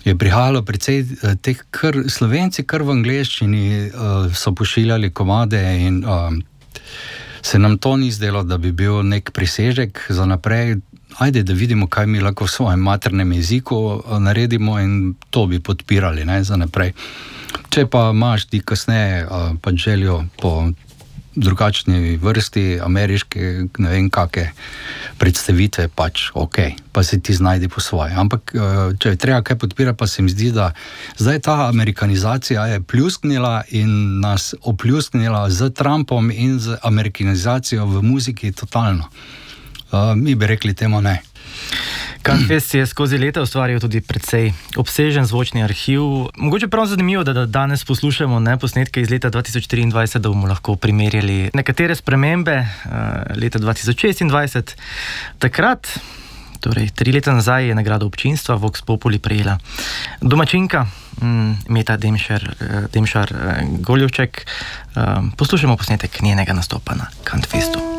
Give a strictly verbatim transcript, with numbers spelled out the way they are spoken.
je prihajalo precej teh kar, Slovenci kar v angleščini uh, so pošiljali komade in uh, se nam to ni zdelo, da bi bil nek prisežek za naprej. Ajde, da vidimo, kaj mi lahko v svojem maternem jeziku naredimo in to bi podpirali, ne, za naprej. Če pa imaš ti kasneje uh, pač željo po drugačni vrsti, ameriške, ne vem kakve predstavitve, pač ok, pa se ti znajdi po svoje. Ampak če je treba kaj podpirati, pa se mi zdi, da zdaj ta amerikanizacija je pljusknila in nas opljusknila z Trumpom in z amerikanizacijo v muziki totalno. Uh, mi bi rekli temu ne. Kantfest je skozi leta ustvaril tudi precej obsežen zvočni arhiv. Mogoče prav zanimivo, da danes poslušamo ne, posnetke iz leta dva tisoč triindvajset, da bomo lahko primerjali nekatere spremembe uh, leta dva tisoč šestindvajset. Takrat, torej tri leta nazaj, je nagrado občinstva Vox Populi prejela domačinka um, Meta Demšar, uh, Demšar uh, Goljovček. Uh, poslušamo posnetek njenega nastopa na Kantfestu.